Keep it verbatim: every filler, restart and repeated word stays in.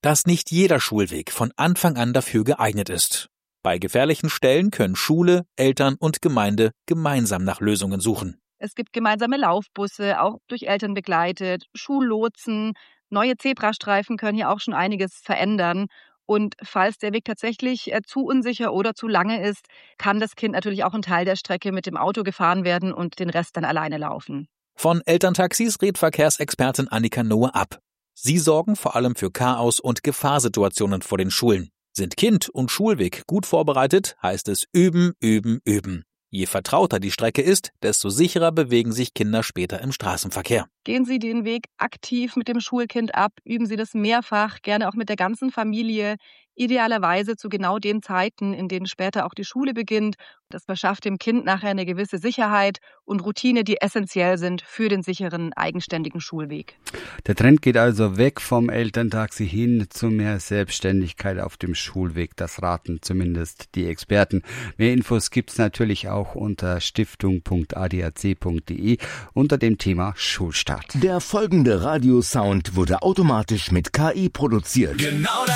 dass nicht jeder Schulweg von Anfang an dafür geeignet ist. Bei gefährlichen Stellen können Schule, Eltern und Gemeinde gemeinsam nach Lösungen suchen. Es gibt gemeinsame Laufbusse, auch durch Eltern begleitet, Schullotsen, neue Zebrastreifen können hier auch schon einiges verändern. Und falls der Weg tatsächlich zu unsicher oder zu lange ist, kann das Kind natürlich auch einen Teil der Strecke mit dem Auto gefahren werden und den Rest dann alleine laufen. Von Elterntaxis rät Verkehrsexpertin Annika Nohe ab. Sie sorgen vor allem für Chaos- und Gefahrsituationen vor den Schulen. Sind Kind und Schulweg gut vorbereitet, heißt es üben, üben, üben. Je vertrauter die Strecke ist, desto sicherer bewegen sich Kinder später im Straßenverkehr. Gehen Sie den Weg aktiv mit dem Schulkind ab, üben Sie das mehrfach, gerne auch mit der ganzen Familie, idealerweise zu genau den Zeiten, in denen später auch die Schule beginnt. Das verschafft dem Kind nachher eine gewisse Sicherheit und Routine, die essentiell sind für den sicheren, eigenständigen Schulweg. Der Trend geht also weg vom Elterntaxi hin zu mehr Selbstständigkeit auf dem Schulweg. Das raten zumindest die Experten. Mehr Infos gibt's natürlich auch unter stiftung punkt a d a c punkt d e unter dem Thema Schulstart. Der folgende Radiosound wurde automatisch mit K I produziert. Genau.